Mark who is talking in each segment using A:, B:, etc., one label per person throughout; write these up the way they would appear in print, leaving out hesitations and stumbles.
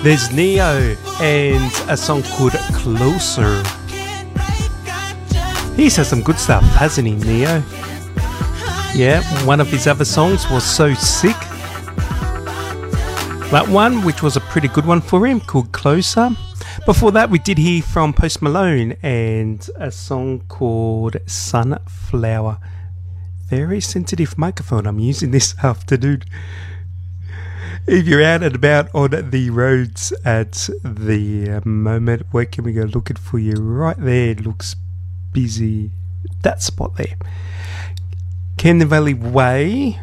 A: There's Neo and a song called Closer. He's had some good stuff, hasn't he, Neo? Yeah, one of his other songs was So Sick. That one, which was a pretty good one for him, called Closer. Before that, we did hear from Post Malone and a song called Sunflower. Very sensitive microphone I'm using this afternoon. If you're out and about on the roads at the moment, where can we go looking for you? Right there, looks busy. That spot there. Camden Valley Way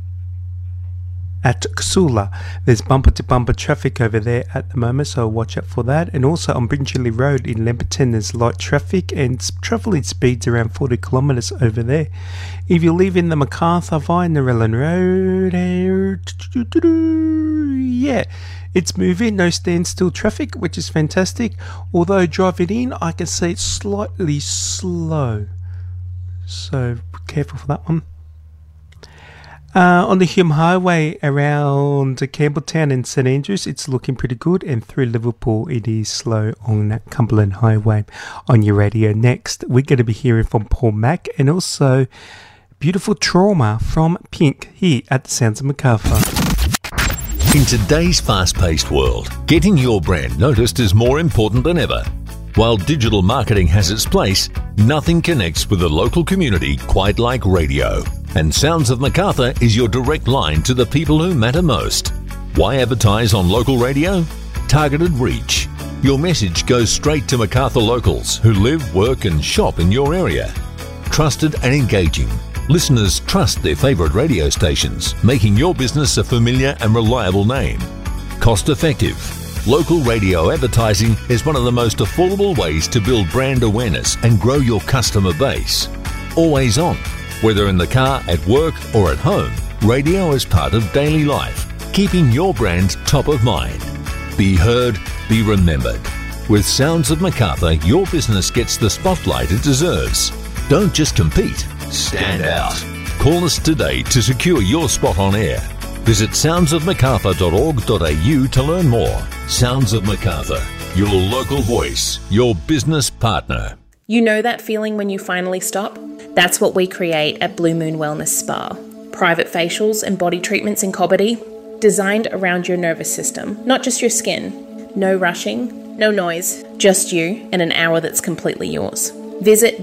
A: at Kusula. There's bumper to bumper traffic over there at the moment, so watch out for that. And also on Bringelly Road in Lamberton, there's light traffic and travelling speeds around 40 kilometres over there. If you live in the MacArthur via Narellan Road, yeah, it's moving, no standstill traffic, which is fantastic. Although driving in, I can see it's slightly slow, so be careful for that one. On the Hume Highway around Campbelltown and St Andrews, it's looking pretty good, and through Liverpool it is slow on Cumberland Highway. On your radio next, we're going to be hearing from Paul Mac and also Beautiful Trauma from Pink here at the Sounds of Macarthur.
B: In today's fast-paced world, getting your brand noticed is more important than ever. While digital marketing has its place, nothing connects with the local community quite like radio. And Sounds of Macarthur is your direct line to the people who matter most. Why advertise on local radio? Targeted reach. Your message goes straight to Macarthur locals who live, work and shop in your area. Trusted and engaging. Listeners trust their favourite radio stations, making your business a familiar and reliable name. Cost effective. Local radio advertising is one of the most affordable ways to build brand awareness and grow your customer base. Always on. Whether in the car, at work or at home, radio is part of daily life, keeping your brand top of mind. Be heard, be remembered. With Sounds of Macarthur, your business gets the spotlight it deserves. Don't just compete, stand out. Call us today to secure your spot on air. Visit soundsofmacarthur.org.au to learn more. Sounds of Macarthur, your local voice, your business partner.
C: You know that feeling when you finally stop? That's what we create at Blue Moon Wellness Spa. Private facials and body treatments in Cobbitty, designed around your nervous system, not just your skin. No rushing, no noise, just you and an hour that's completely yours. Visit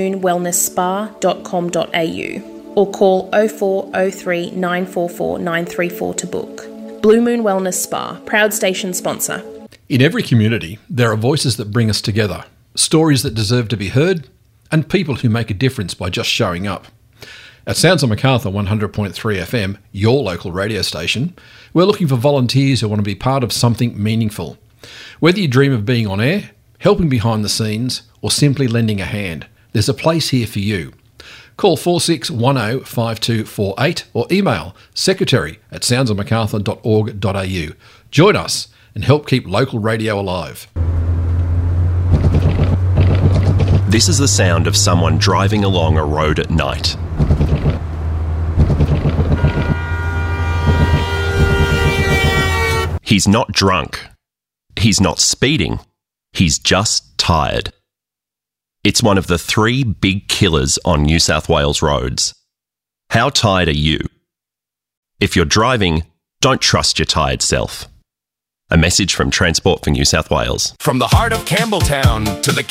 C: bluemoonwellnessspa.com.au or call 0403 944 934 to book. Blue Moon Wellness Spa, proud station sponsor.
D: In every community, there are voices that bring us together, stories that deserve to be heard, and people who make a difference by just showing up. At Sounds of Macarthur 100.3 FM, your local radio station, we're looking for volunteers who want to be part of something meaningful. Whether you dream of being on air, helping behind the scenes, or simply lending a hand, there's a place here for you. Call 46105248 or email secretary@soundsofmacarthur.org.au. Join us and help keep local radio alive.
E: This is the sound of someone driving along a road at night. He's not drunk. He's not speeding. He's just tired. It's one of the 3 big killers on New South Wales roads. How tired are you? If you're driving, don't trust your tired self. A message from Transport for New South Wales.
F: From the heart of Campbelltown to the